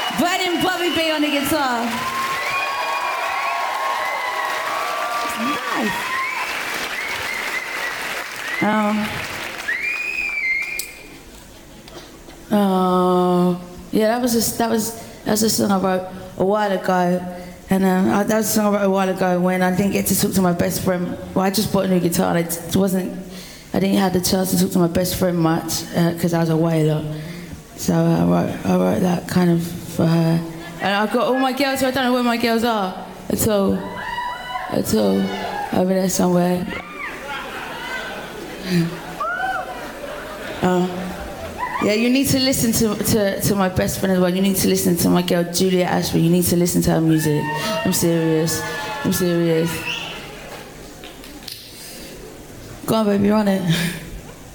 Burning Bobby B on the guitar. It's nice. Yeah, that was a song I wrote a while ago, and that was a song I wrote a while ago when I didn't get to talk to my best friend. Well, I just bought a new guitar. I didn't have the chance to talk to my best friend much because I was away a lot. So I wrote that kind of for her. And I've got all my girls, so I don't know where my girls are at all, over there somewhere. Yeah, you need to listen to my best friend as well. You need to listen to my girl Julia Ashby. You need to listen to her music. I'm serious. Go on, baby, run it.